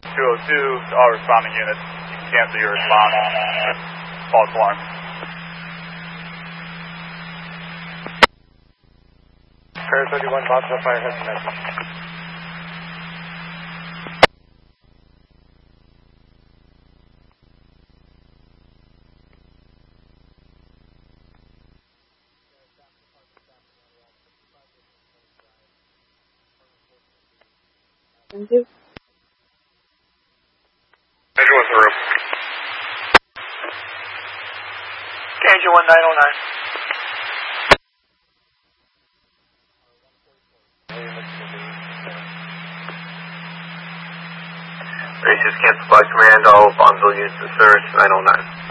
202, all responding units, cancel your response. False alarm. Pair 31, Boston Fire has a message. Thank you. Major with the room. Angel 1909. Racist cancel flight command, all Bonneville units to service 909.